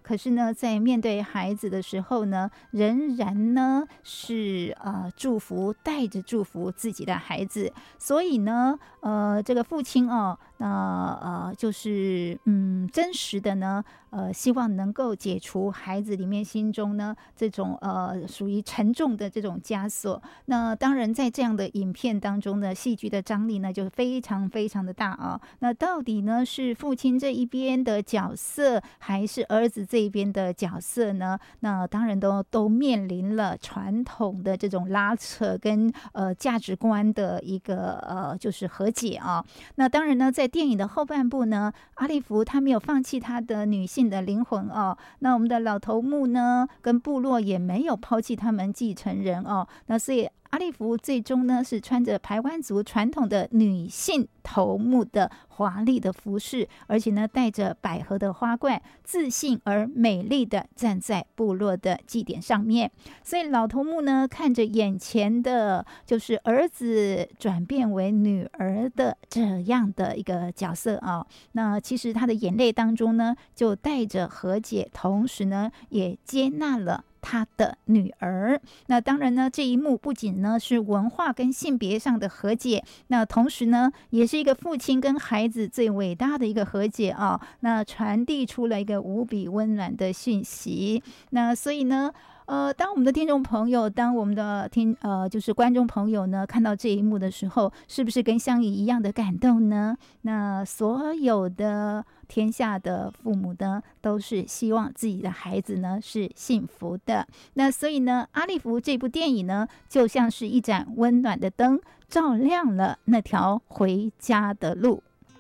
可是呢，在面对孩子的时候呢，仍然呢是祝福，带着祝福自己的孩子。所以呢，这个父亲哦，那就是真实的呢，希望能够解除孩子里面心中呢这种属于沉重的这种枷锁。那当然，在这样的影片当中呢，戏剧的张力呢就非常非常的大啊。那到底呢是父亲这一边的角色，还是儿子这一边的角色呢？那当然都面临了传统的这种拉扯跟价值观的一个就是和解啊。那当然呢，在电影的后半部呢，阿利弗他没有放弃他的女性的灵魂哦。那我们的老头目呢，跟部落也没有抛弃他们继承人哦。那所以阿利弗最终呢是穿着排湾族传统的女性头目的华丽的服饰，而且呢带着百合的花冠，自信而美丽的站在部落的祭典上面。所以老头目呢看着眼前的就是儿子转变为女儿的这样的一个角色啊，那其实他的眼泪当中呢就带着和解，同时呢也接纳了他的女儿。那当然呢，这一幕不仅呢是文化跟性别上的和解，那同时呢也是一个父亲跟孩子最伟大的一个和解啊，那传递出了一个无比温暖的讯息。那所以呢当我们的听众朋友，当我们的就是观众朋友呢，看到这一幕的时候，是不是跟香怡一样的感动呢？那所有的天下的父母呢，都是希望自己的孩子呢是幸福的。那所以呢，阿利弗这部电影呢，就像是一盏温暖的灯，照亮了那条回家的路。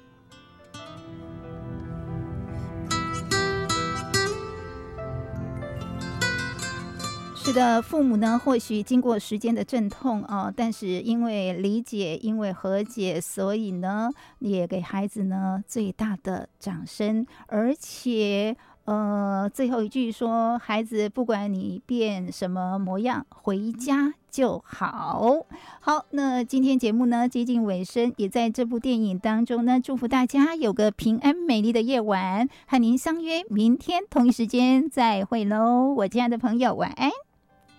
是的，父母呢，或许经过时间的阵痛啊，但是因为理解，因为和解，所以呢，也给孩子呢最大的掌声。而且，最后一句说，孩子不管你变什么模样，回家就好。好，那今天节目呢接近尾声，也在这部电影当中呢，祝福大家有个平安美丽的夜晚，和您相约明天同一时间再会喽，我亲爱的朋友，晚安。